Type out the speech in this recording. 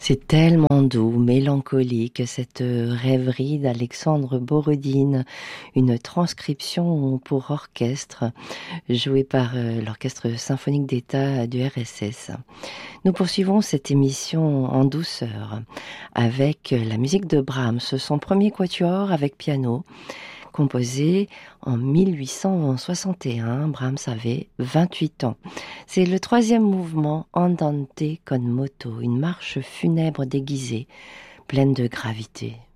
C'est tellement doux, mélancolique, cette rêverie d'Alexandre Borodine, une transcription pour orchestre, jouée par l'Orchestre symphonique d'État du RSS. Nous poursuivons cette émission en douceur, avec la musique de Brahms, son premier quatuor avec piano, composé en 1861. Brahms avait 28 ans. C'est le troisième mouvement Andante con moto, une marche funèbre déguisée, pleine de gravité.